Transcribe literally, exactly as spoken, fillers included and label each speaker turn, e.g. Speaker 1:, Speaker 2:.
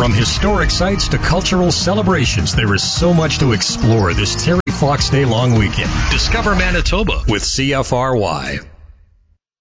Speaker 1: From historic sites to cultural celebrations, there is so much to explore this Terry Fox Day long weekend. Discover Manitoba with C F R Y.